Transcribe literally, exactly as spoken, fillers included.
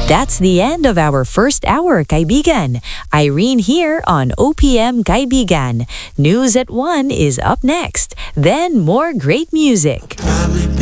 That's the end of our first hour, kaibigan. Irene here on O P M Kaibigan. News at one is up next. Then more great music.